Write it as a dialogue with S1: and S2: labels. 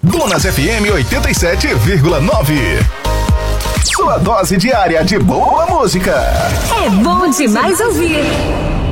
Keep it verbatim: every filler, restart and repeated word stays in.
S1: Donas F M oitenta e sete vírgula nove. Sua dose diária de boa música.
S2: É bom demais ouvir.